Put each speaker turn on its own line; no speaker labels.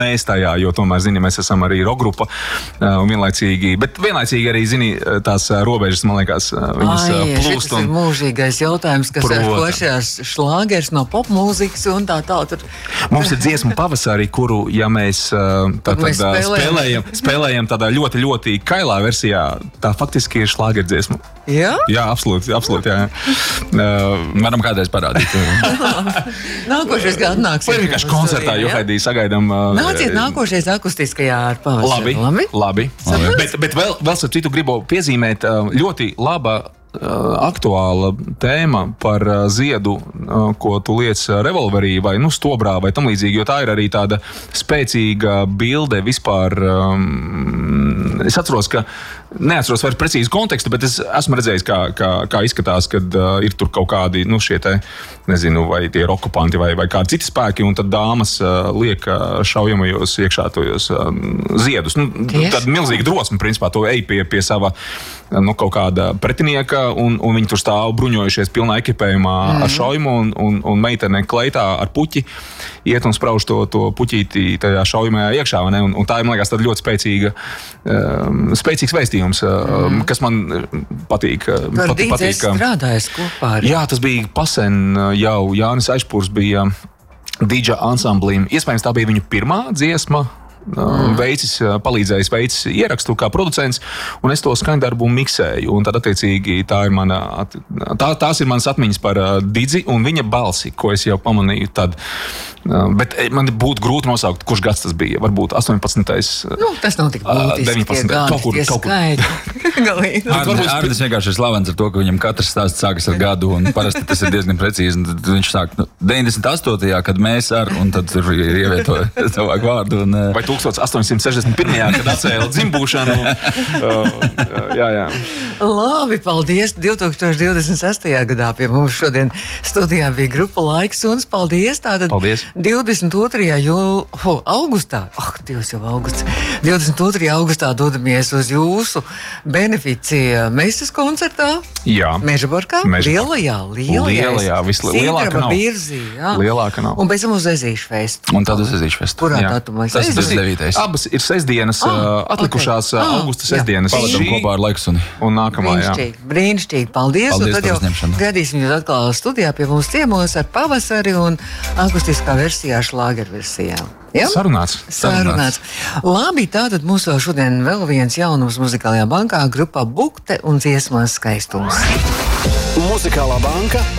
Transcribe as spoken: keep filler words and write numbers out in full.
mēs tajā, jo tomēr, zini, mēs esam arī rock grupa un vienlaicīgi, bet vienlaicīgi arī, zini, tās robežas, man liekas, viņas
Ai,
plūst.
Šitas ir mūžīgais jautājums, kas ir košajās šlāgers no popmūzikas un tā tā. Tur.
Mums ir dziesma pavasarī, kuru, ja mēs, tā,
mēs
tad,
spēlējam.
spēlējam, spēlējam tādā ļoti, ļoti kailā versijā, tā faktiski ir šlāgerdziesma.
Jā?
Jā, absolūti, absolūti, jā. Uh,
Varam kādreiz parādīt.
Nākošais kā atnāks.
Vai vienkārši koncertā, jo Haidī sagaidām. Uh,
Nāciet nākošais akustiskajā ar pavasari.
Labi, labi. labi. Bet, bet vēl, vēl starp citu gribu piezīmēt ļoti laba aktuāla tēma par ziedu, ko tu liec revolverī vai nu, stobrā vai tam līdzīgi, jo tā ir arī tāda spēcīga bilde vispār. Um, es atceros, ka neatceros vairs precīzi kontekstu, bet es esmu redzējis, kā, kā, kā izskatās, kad uh, ir tur kaut kādi, nu, šie te, nezinu, vai tie ir okupanti vai, vai kādi citi spēki, un tad dāmas uh, liek uh, šaujamajos iekšā tojos uh, ziedus. Nu, tad milzīga drosme, principā, to ej pie, pie sava, nu, kaut kāda pretinieka, un, un viņi tur stāv bruņojušies pilnā ekipējumā mm. ar šaujumu, un, un, un meitene kleitā ar puķi iet un sprauž to, to puķīti tajā šaujamajā iekšā, vai ne? Un, un tā ir, man liekas, tāda ļoti spēcīga, um, spēcīgs vēstījums, um, mm. kas man patīk.
Ar Dīdzi esi strādājis kopā arī.
Jā, tas bija pasen jau. Jānis Aišpurs bija dīdža ansamblim. Iespējams, tā bija viņu pirmā dziesma. Mm. Veicis, palīdzējis veicis ierakstu kā producents, un es to skaņdarbu miksēju, un tad attiecīgi tā ir mana, tā, tās ir manas atmiņas par uh, Didzi un viņa balsi, ko es jau pamanīju tad. Uh, bet man būtu grūti nosaukt, kurš gads tas bija. Varbūt astoņpadsmitais
Nu, tas nav tik būtiski.
deviņpadsmitais Kaut kur, kaut kur.
Ārnis vienkārši ir slavens ar to, ka viņam katrs stāsts sākas ar gadu, un parasti tas ir diezgan precīzi. Viņš sāk nu, deviņdesmit astotajā kad mēs ar, un tad tur ir ievietoja cilvēku vārdu. Un,
Vai tūkstoš astoņsimt sešdesmit pirmajā kad atcēla dzimbūšanu. uh, jā, jā.
Labi, paldies. divi tūkstoši divdesmit sestajā gadā pie mums šodien studijā bija grupa Laiks un paldies. Tātad
paldies.
divdesmit otrajā Jū... Oh, augustā. Ah, oh, Dievs jau augusts. divdesmit otrajā augustā dodamies uz jūsu beneficija meistas koncertā.
Jā.
Mežaborkā. Lielajā, lielajā.
Lielajā, vislielākā nav.
Birzī, jā.
Lielāka nav.
Un pēc tam uz Ezīšu festu.
Un tad uz Ezīšu festu.
Kurā datumā?
Tas ir devītais
Abas ir sestdienas,
Ah,
atlikušās
okay. ah,
augusta sestdienas.
Pavadam kopā ar Laiksuni.
Un nākamā, jā.
Brīnišķīgi, brīnišķīgi. Paldies.
Paldies
un tad
par
jau
uzņemšanu.
gaidīsim jūs atkal studijā pie mums ciemos ar pavasari un akustiskā versijā šlāgerversijā. Ja?
Sarunāts.
Sarunāts. Labi, tātad mums vēl šodien vēl viens jaunums muzikālajā bankā grupā Bukte un dziesmās skaistums.
Muzikālā banka